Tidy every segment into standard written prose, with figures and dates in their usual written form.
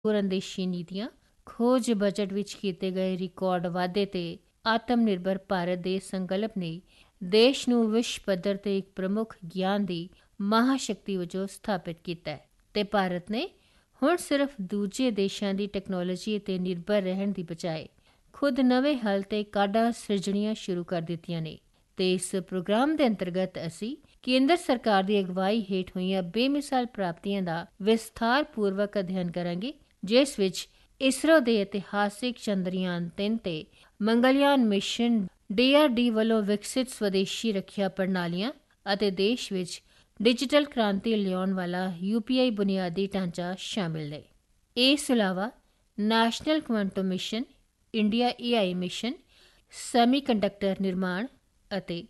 ਦੂਰਅੰਦੇਸ਼ੀ ਨੀਤੀਆਂ, ਖੋਜ ਬਜਟ ਵਿੱਚ ਕੀਤੇ ਗਏ ਰਿਕਾਰਡ ਵਾਧੇ ਤੇ ਆਤਮ ਨਿਰਭਰ ਭਾਰਤ ਦੇ ਸੰਕਲਪ ਨੇ ਦੇਸ਼ ਨੂੰ ਵਿਸ਼ਵ ਪੱਧਰ ਤੇ ਇੱਕ ਪ੍ਰਮੁੱਖ ਗਿਆਨ ਦੀ ਮਹਾਸ਼ਕਤੀ ਵਜੋਂ ਸਥਾਪਿਤ ਕੀਤਾ ਹੈ ਤੇ ਭਾਰਤ ਨੇ ਹੁਣ ਸਿਰਫ ਦੂਜੇ ਦੇਸ਼ਾਂ ਦੀ ਟੈਕਨੋਲੋਜੀ ਤੇ ਨਿਰਭਰ ਰਹਿਣ ਦੀ ਬਜਾਏ ਖੁਦ ਨਵੇਂ ਹੱਲ ਤੇ ਕਾਢਾਂ ਸਿਰਜਣੀਆਂ ਸ਼ੁਰੂ ਕਰ ਦਿੱਤੀਆਂ ਨੇ। ਤੇ ਇਸ ਪ੍ਰੋਗਰਾਮ ਦੇ ਅੰਤਰਗਤ ਅਸੀਂ ਕੇਂਦਰ ਸਰਕਾਰ ਦੀ ਅਗਵਾਈ ਹੇਠ ਹੋਈਆਂ ਬੇਮਿਸਾਲ ਪ੍ਰਾਪਤੀਆਂ ਦਾ ਵਿਸਥਾਰਪੂਰਵਕ ਅਧਿਐਨ ਕਰਾਂਗੇ, ਜਿਸ ਵਿੱਚ ਇਸਰੋ ਦੇ ਇਤਿਹਾਸਿਕ ਚੰਦਰਯਾਨ 3 ਤੇ ਮੰਗਲਯਾਨ ਮਿਸ਼ਨ, DRD ਵੱਲੋਂ ਵਿਕਸਿਤ ਸਵਦੇਸ਼ੀ ਰੱਖਿਆ ਪ੍ਰਣਾਲੀਆਂ ਅਤੇ ਦੇਸ਼ ਵਿੱਚ ਡਿਜੀਟਲ ਕ੍ਰਾਂਤੀ ਲਿਆਉਣ ਵਾਲਾ UPI ਬੁਨਿਆਦੀ ਢਾਂਚਾ ਸ਼ਾਮਿਲ ਨੇ। ਇਸ ਇਲਾਵਾ national quantum mission, India AI mission, semiconductor ਨਿਰਮਾਣ ਅਤੇ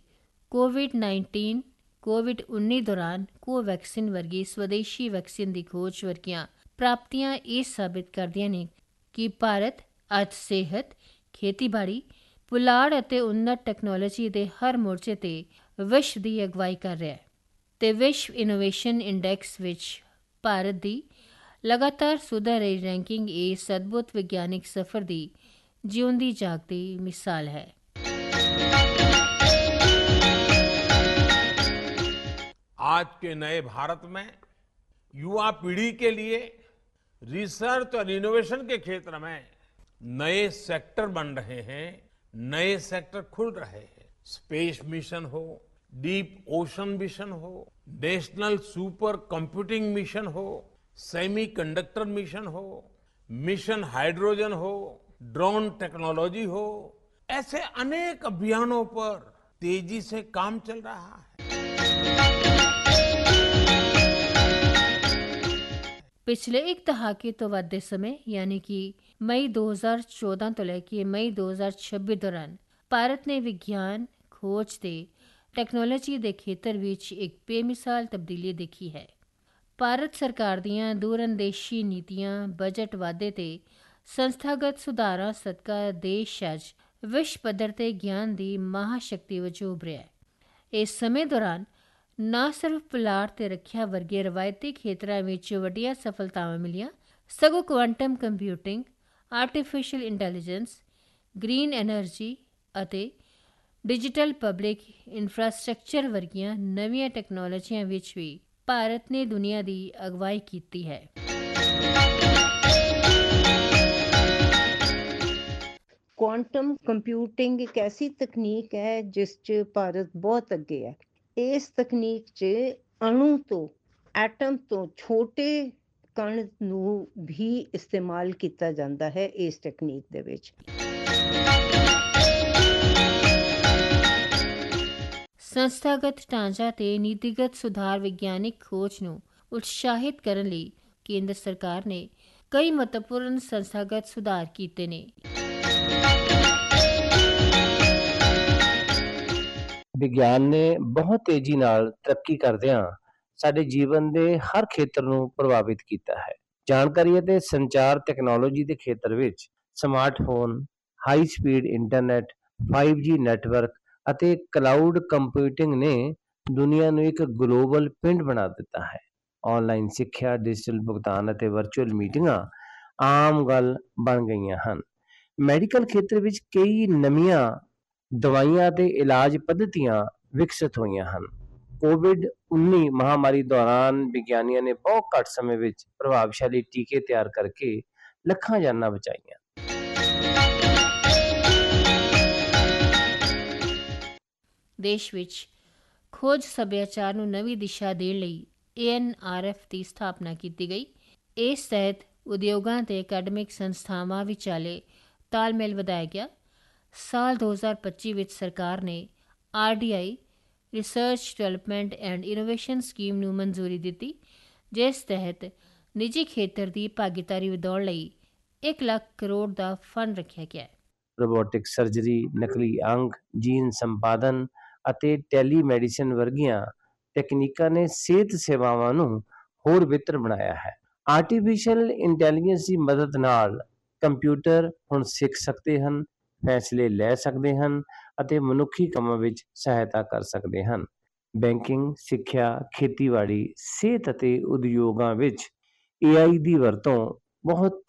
ਕੋਵਿਡ-19 ਦੌਰਾਨ ਕੋਵੈਕਸਿਨ ਵਰਗੀ ਸਵਦੇਸ਼ੀ ਵੈਕਸੀਨ ਦੀ ਖੋਜ ਵਰਗੀਆਂ ਪ੍ਰਾਪਤੀਆਂ ਇਹ ਸਾਬਿਤ ਕਰਦੀਆਂ ਨੇ ਕਿ ਭਾਰਤ ਅੱਜ ਸਿਹਤ, ਖੇਤੀਬਾੜੀ, ਪੁਲਾੜ ਅਤੇ ਉੱਨਤ ਟੈਕਨੋਲੋਜੀ ਦੇ ਹਰ ਮੋਰਚੇ ਤੇ ਵਿਸ਼ਵ ਦੀ ਅਗਵਾਈ ਕਰ ਰਿਹਾ ਹੈ ਤੇ ਵਿਸ਼ਵ ਇਨੋਵੇਸ਼ਨ ਇੰਡੈਕਸ ਵਿੱਚ ਭਾਰਤ ਦੀ ਲਗਾਤਾਰ ਸੁਧਰ ਰਹੀ ਰੈਂਕਿੰਗ ਇਸ ਅਦਭੁਤ ਵਿਗਿਆਨਿਕ ਸਫ਼ਰ ਦੀ ਜਿਉਂਦੀ ਜਾਗਦੀ ਮਿਸਾਲ ਹੈ। आज के नए भारत में युवा पीढ़ी के लिए रिसर्च और इनोवेशन के क्षेत्र में नए सेक्टर बन रहे हैं, नए सेक्टर खुल रहे हैं। स्पेस मिशन हो, डीप ओशन मिशन हो, नेशनल सुपर कंप्यूटिंग मिशन हो, सेमीकंडक्टर मिशन हो, मिशन हाइड्रोजन हो, ड्रोन टेक्नोलॉजी हो, ऐसे अनेक अभियानों पर तेजी से काम चल रहा है। ਪਿਛਲੇ ਇੱਕ ਦਹਾਕੇ ਤੋਂ ਵੱਧ ਦੇ ਸਮੇਂ ਯਾਨੀ ਕਿ ਮਈ 2014 ਤੋਂ ਲੈ ਕੇ ਮਈ 2026 ਦੌਰਾਨ ਭਾਰਤ ਨੇ ਵਿਗਿਆਨ, ਖੋਜ ਤੇ ਟੈਕਨੋਲੋਜੀ ਦੇ ਖੇਤਰ ਵਿੱਚ ਇੱਕ ਬੇਮਿਸਾਲ ਤਬਦੀਲੀ ਦੇਖੀ ਹੈ। ਭਾਰਤ ਸਰਕਾਰ ਦੀਆਂ ਦੂਰਅੰਦੇਸ਼ੀ ਨੀਤੀਆਂ, ਬਜਟ ਵਾਧੇ ਤੇ ਸੰਸਥਾਗਤ ਸੁਧਾਰਾਂ ਸਦਕਾ ਦੇਸ਼ ਅੱਜ ਵਿਸ਼ਵ ਪੱਧਰ ਤੇ ਗਿਆਨ ਦੀ ਮਹਾਸ਼ਕਤੀ ਵਜੋਂ ਉੱਭਰਿਆ ਹੈ। ਇਸ ਸਮੇਂ ਦੌਰਾਨ ਨਾ ਸਿਰਫ ਪੁਲਾੜ ਤੇ ਰੱਖਿਆ ਵਰਗੇ ਰਵਾਇਤੀ ਖੇਤਰਾਂ ਵਿੱਚ ਵੱਡੀਆਂ ਸਫਲਤਾਵਾਂ ਮਿਲੀਆਂ, ਸਗੋਂ quantum computing, artificial intelligence, green energy ਅਤੇ ਡਿਜੀਟਲ ਪਬਲਿਕ ਇਨਫਰਾਸਟ੍ਰਕਚਰ ਵਰਗੀਆਂ ਨਵੀਆਂ ਟੈਕਨੋਲੋਜੀਆਂ ਵਿੱਚ ਵੀ ਭਾਰਤ ਨੇ ਦੁਨੀਆ ਦੀ ਅਗਵਾਈ ਕੀਤੀ ਹੈ। ਕੁਆਂਟਮ ਕੰਪਿਊਟਿੰਗ ਇੱਕ ਐਸੀ ਤਕਨੀਕ ਹੈ ਜਿਸ 'ਚ ਭਾਰਤ ਬਹੁਤ ਅੱਗੇ ਹੈ। ਇਸ ਤਕਨੀਕ 'ਚ ਅਣੂ ਤੋਂ, ਐਟਮ ਤੋਂ ਛੋਟੇ ਕਣ ਨੂੰ ਵੀ ਇਸਤੇਮਾਲ ਕੀਤਾ ਜਾਂਦਾ ਹੈ ਇਸ ਟੈਕਨੀਕ ਦੇ ਵਿੱਚ। ਸੰਸਥਾਗਤ ਢਾਂਚਾ ਤੇ ਨੀਤੀਗਤ ਸੁਧਾਰ ਵਿਗਿਆਨਿਕ ਖੋਜ ਨੂੰ ਉਤਸ਼ਾਹਿਤ ਕਰਨ ਲਈ ਕੇਂਦਰ ਸਰਕਾਰ ਨੇ ਕਈ ਮਹੱਤਵਪੂਰਨ ਸੰਸਥਾਗਤ ਸੁਧਾਰ ਕੀਤੇ ਨੇ। ਵਿਗਿਆਨ ਨੇ ਬਹੁਤ ਤੇਜ਼ੀ ਨਾਲ ਤਰੱਕੀ ਕਰਦਿਆਂ ਸਾਡੇ ਜੀਵਨ ਦੇ ਹਰ ਖੇਤਰ ਨੂੰ ਪ੍ਰਭਾਵਿਤ ਕੀਤਾ ਹੈ। ਜਾਣਕਾਰੀ ਅਤੇ ਸੰਚਾਰ ਟੈਕਨੋਲੋਜੀ ਦੇ ਖੇਤਰ ਵਿੱਚ smartphone, high speed internet, 5G network ਅਤੇ ਕਲਾਊਡ ਕੰਪਿਊਟਿੰਗ ਨੇ ਦੁਨੀਆ ਨੂੰ ਇੱਕ ਗਲੋਬਲ ਪਿੰਡ ਬਣਾ ਦਿੱਤਾ ਹੈ। ਆਨਲਾਈਨ ਸਿੱਖਿਆ, ਡਿਜੀਟਲ ਭੁਗਤਾਨ ਅਤੇ ਵਰਚੁਅਲ ਮੀਟਿੰਗਾਂ ਆਮ ਗੱਲ ਬਣ ਗਈਆਂ ਹਨ। ਮੈਡੀਕਲ ਖੇਤਰ ਵਿੱਚ ਕਈ ਨਵੀਆਂ ਦਵਾਈਆਂ ਅਤੇ ਇਲਾਜ ਪੱਧਤੀਆਂ ਵਿਕਸਿਤ ਹੋਈਆਂ ਹਨ। ਕੋਵਿਡ-19 ਮਹਾਮਾਰੀ ਦੌਰਾਨ ਵਿਗਿਆਨੀਆਂ ਨੇ ਬਹੁਤ ਘੱਟ ਸਮੇਂ ਵਿੱਚ ਪ੍ਰਭਾਵਸ਼ਾਲੀ ਟੀਕੇ ਤਿਆਰ ਕਰਕੇ ਲੱਖਾਂ ਜਾਨਾਂ ਬਚਾਈਆਂ। ਦੇਸ਼ ਵਿੱਚ ਖੋਜ ਸੱਭਿਆਚਾਰ ਨੂੰ ਨਵੀਂ ਦਿਸ਼ਾ ਦੇਣ ਲਈ ANRF ਦੀ ਸਥਾਪਨਾ ਕੀਤੀ ਗਈ। ਇਸ ਤਹਿਤ ਉਦਯੋਗਾਂ ਤੇ ਅਕੈਡਮਿਕ ਸੰਸਥਾਵਾਂ ਵਿਚਾਲੇ ਤਾਲਮੇਲ ਵਧਾਇਆ ਗਿਆ। ਸਾਲ 2025 ਵਿੱਚ ਸਰਕਾਰ ਨੇ RDI research development and innovation scheme ਨੂੰ ਮਨਜ਼ੂਰੀ ਦਿੱਤੀ, ਜਿਸ ਤਹਿਤ ਨਿੱਜੀ ਖੇਤਰ ਦੀ ਭਾਗੀਦਾਰੀ ਵਧਾਉਣ ਲਈ 1 ਲੱਖ ਕਰੋੜ ਦਾ ਫੰਡ ਰੱਖਿਆ ਗਿਆ ਹੈ। ਰੋਬੋਟਿਕ ਸਰਜਰੀ, ਨਕਲੀ ਅੰਗ, ਜੀਨ ਸੰਪਾਦਨ ਅਤੇ ਟੈਲੀਮੈਡੀਸਿਨ ਵਰਗੀਆਂ ਟੈਕਨੀਕਾਂ ਨੇ ਸਿਹਤ ਸੇਵਾਵਾਂ ਨੂੰ ਹੋਰ ਬਿਹਤਰ ਬਣਾਇਆ ਹੈ। ਆਰਟੀਫਿਸ਼ੀਅਲ ਇੰਟੈਲੀਜੈਂਸ ਦੀ ਮਦਦ ਨਾਲ ਕੰਪਿਊਟਰ ਹੁਣ ਸਿੱਖ ਸਕਦੇ ਹਨ, ਫੈਸਲੇ ਲੈ ਸਕਦੇ ਹਨ ਅਤੇ ਮਨੁੱਖੀ ਕੰਮਾਂ ਵਿੱਚ ਸਹਾਇਤਾ ਕਰ ਸਕਦੇ ਹਨ। ਬੈਂਕਿੰਗ, ਸਿੱਖਿਆ, ਖੇਤੀਬਾੜੀ, ਸਿਹਤ ਅਤੇ ਉਦਯੋਗਾਂ ਵਿੱਚ AI ਦੀ ਵਰਤੋਂ ਬਹੁਤ